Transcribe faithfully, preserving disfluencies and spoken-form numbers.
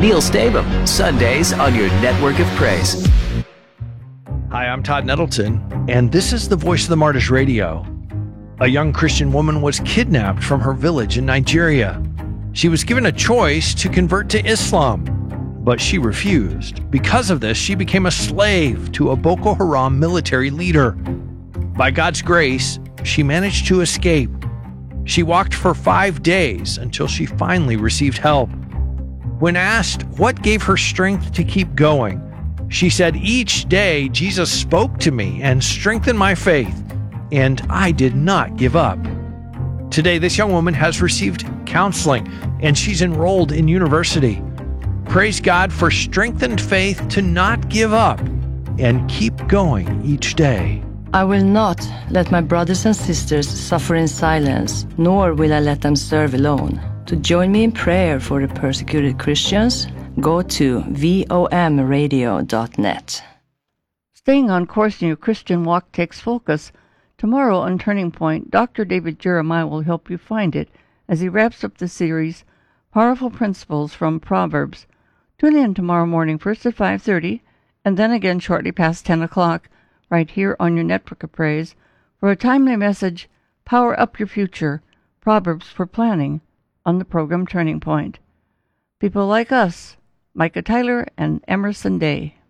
Neil Stavum, Sundays on your network of praise. Hi, I'm Todd Nettleton, and this is the Voice of the Martyrs Radio. A young Christian woman was kidnapped from her village in Nigeria. She was given a choice to convert to Islam, but she refused. Because of this, she became a slave to a Boko Haram military leader. By God's grace, she managed to escape. She walked for five days until she finally received help. When asked what gave her strength to keep going, she said, "Each day Jesus spoke to me and strengthened my faith, and I did not give up." Today, this young woman has received counseling, and she's enrolled in university. Praise God for strengthened faith to not give up and keep going each day. I will not let my brothers and sisters suffer in silence, nor will I let them serve alone. To join me in prayer for the persecuted Christians, go to vom radio dot net. Staying on course in your Christian walk takes focus. Tomorrow on Turning Point, Doctor David Jeremiah will help you find it as he wraps up the series, Powerful Principles from Proverbs. Tune in tomorrow morning, first at five thirty, and then again shortly past ten o'clock, right here on your network of praise, for a timely message, Power Up Your Future, Proverbs for Planning, on the program Turning Point. People like us, Micah Tyler and Emerson Day.